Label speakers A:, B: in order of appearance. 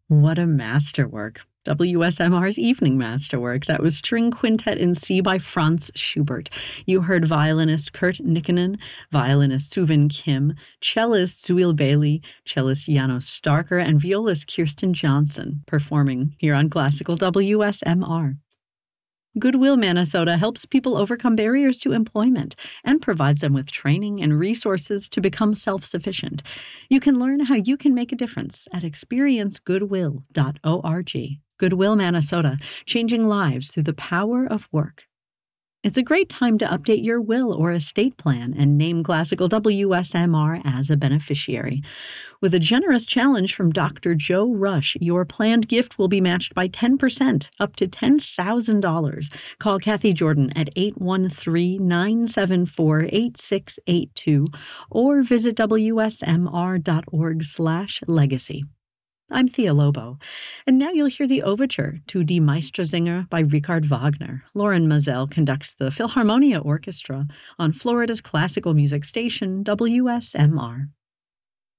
A: What a masterwork. WSMR's Evening Masterwork. That was String Quintet in C by Franz Schubert. You heard violinist Kurt Nikkonen, violinist Suvin Kim, cellist Zuil Bailey, cellist Janos Starker, and violist Kirsten Johnson performing here on Classical WSMR. Goodwill Minnesota helps people overcome barriers to employment and provides them with training and resources to become self-sufficient. You can learn how you can make a difference at experiencegoodwill.org. Goodwill Minnesota, changing lives through the power of work. It's a great time to update your will or estate plan and name Classical WSMR as a beneficiary. With a generous challenge from Dr. Joe Rush, your planned gift will be matched by 10%, up to $10,000. Call Kathy Jordan at 813-974-8682 or visit wsmr.org/legacy. I'm Thea Lobo, and now you'll hear the overture to Die Meistersinger by Richard Wagner. Lauren Mazel conducts the Philharmonia Orchestra on Florida's classical music station, WSMR.